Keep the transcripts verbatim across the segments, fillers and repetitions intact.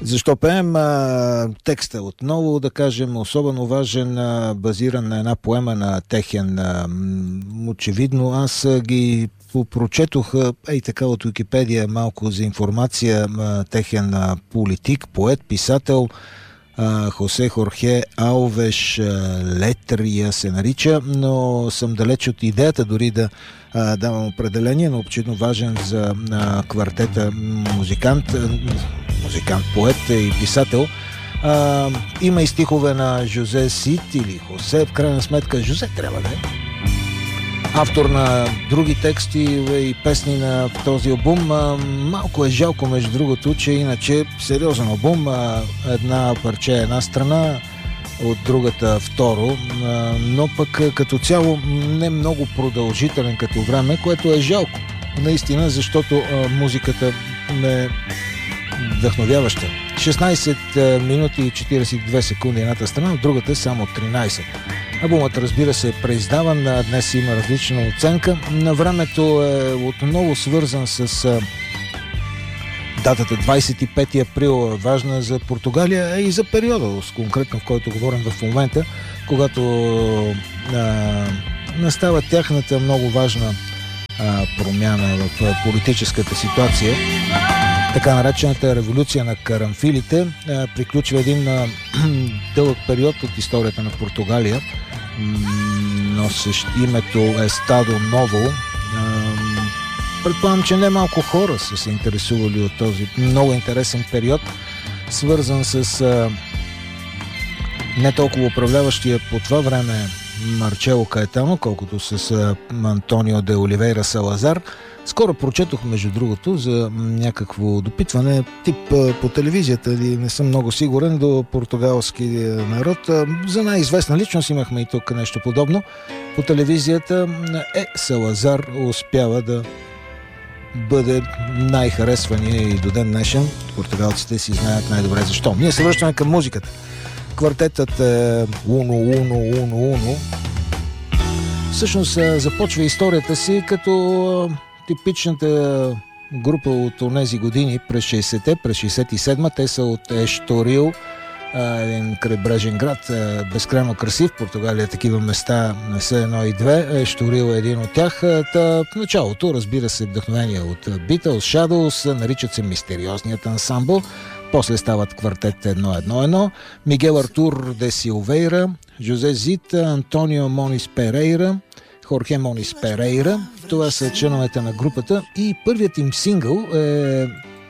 Защо пеем? А, текста отново, да кажем, особено важен, а, базиран на една поема на Техен. А, очевидно, аз а, ги прочетох, ей така от Уикипедия, малко за информация. А, Техен а, политик, поет, писател, а, Хосе Хорхе Алвеш а, Летрия се нарича, но съм далеч от идеята дори да а, давам определение, но очевидно важен за а, квартета музикант, музикант, поет и писател. А, има и стихове на Жозе Сит или Хосе, в крайна сметка Жозе трябва да е. Автор на други тексти и песни на този албум. А, малко е жалко, между другото, че иначе сериозен албум. А, една парче е една страна, от другата второ, а, но пък като цяло не много продължителен като време, което е жалко. Наистина, защото а, музиката е вдъхновяваща. шестнайсет минути и четирийсет и две секунди едната страна, от другата само тринайсет. Албумът, разбира се, е преиздаван, днес има различна оценка. На времето е отново свързан с а, датата двайсет и пети април, важна за Португалия, е и за периода, конкретно в който говорим в момента, когато а, настава тяхната много важна а, промяна в а, политическата ситуация. Така наречената революция на карамфилите а, приключва един а, дълъг период от историята на Португалия, носещ името Естадо Ново. А, предполагам, че не малко хора са се интересували от този много интересен период, свързан с а, не толкова управляващия по това време Марчело Каетано, колкото с а, Антонио де Оливейра Салазар. Скоро прочетох, между другото, за някакво допитване, тип по телевизията, или не съм много сигурен, до португалски народ. За най-известна личност имахме и тук нещо подобно. По телевизията е Салазар успява да бъде най-харесвания и до ден днешен. Португалците си знаят най-добре защо. Ние се връщаме към музиката. Квартетът е Уно, Уно, Уно, Уно. Всъщност започва историята си като типичната група от онези години през шейсетте, през шейсет и седма. Те са от Ешторил, един крайбрежен град, безкрайно красив. Португалия такива места не са едно и две. Ешторил е един от тях. Та, в началото, разбира се, вдъхновение от Beatles, Shadows, наричат се Мистериозният ансамбъл. После стават квартет едно едно едно. Мигел Артур де Силвейра, Жозе Зит, Антонио Монис Перейра, Хорхе Монис Перейра. Това са членовете на групата и първият им сингъл е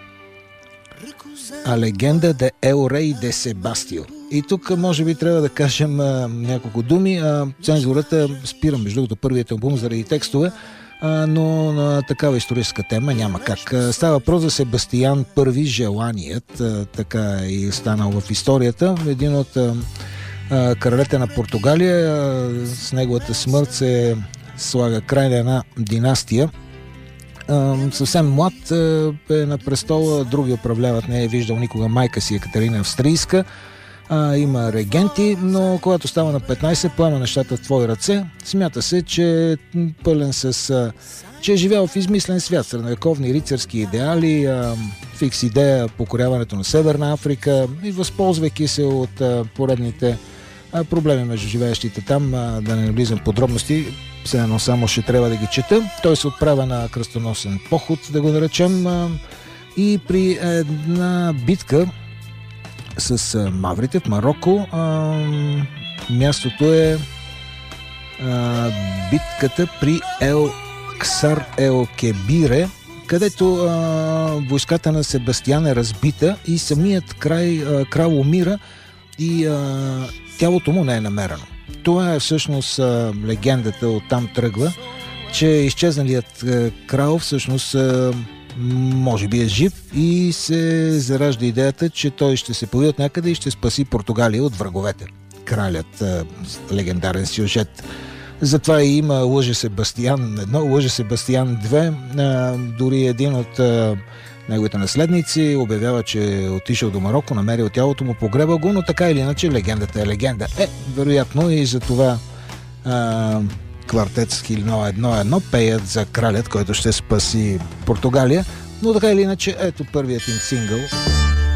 А легенда де Ел Рей де Себастио. И тук може би трябва да кажем а, няколко думи. А, цензурата спира, между другото, първият албум заради текстове, а, но на такава историческа тема няма как. А, става въпрос за Себастиян Първи, желаният, а, така и станал в историята. Един от а, а, кралете на Португалия. А, с неговата смърт се слага край на една династия. Uh, съвсем млад uh, е на престола, други управляват, не е виждал никога майка си Екатерина Австрийска, uh, има регенти, но когато става на петнайсет, поема нещата в твои ръце. Смята се, че е пълен с... Uh, че е живял в измислен свят, средновековни рицарски идеали, uh, фикс идея покоряването на Северна Африка и възползвайки се от uh, поредните uh, проблеми между живеещите там, uh, да не влизам в подробности, все едно само ще трябва да ги чета. Той се отправя на кръстоносен поход, да го наречем, и при една битка с маврите в Марокко, мястото е битката при Ел Ксар Ел Кебире, където войската на Себастиян е разбита и самият край, крал умира и тялото му не е намерено. Това е всъщност а, легендата, оттам тръгва, че изчезналият а, крал всъщност а, може би е жив и се заражда идеята, че той ще се появи от някъде и ще спаси Португалия от враговете. Кралят, а, легендарен сюжет. Затова и има Лъже Себастиян едно, Лъже Себастиян две, а, дори един от а, неговите наследници обявява, че е отишъл до Марокко, намерил тялото му, погреба го, но така или иначе легендата е легенда. Е, вероятно и за това а, квартет с едно едно едно пеят за кралят, който ще спаси Португалия, но така или иначе ето първият им сингъл